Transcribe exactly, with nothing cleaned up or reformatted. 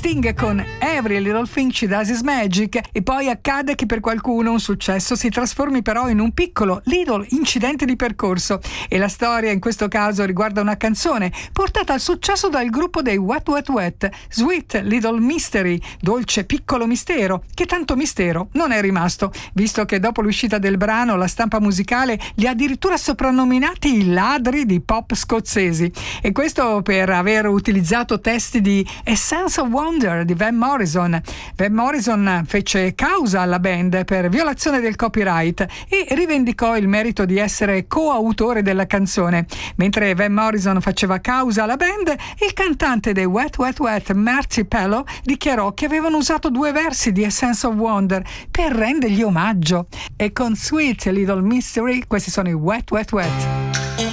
Sting con Every Little Thing She Does Is Magic, e poi accade che per qualcuno un successo si trasformi però in un piccolo little incidente di percorso, e la storia in questo caso riguarda una canzone portata al successo dal gruppo dei Wet Wet Wet, Sweet Little Mystery, dolce piccolo mistero, che tanto mistero non è rimasto, visto che dopo l'uscita del brano la stampa musicale li ha addirittura soprannominati i ladri di pop scozzesi, e questo per aver utilizzato testi di A Sense of Wonder di Van Morrison. Van Morrison fece causa alla band per violazione del copyright e rivendicò il merito di essere coautore della canzone. Mentre Van Morrison faceva causa alla band, il cantante dei Wet Wet Wet, Marty Pellow, dichiarò che avevano usato due versi di A Sense of Wonder per rendergli omaggio. E con Sweet Little Mystery questi sono i Wet Wet Wet.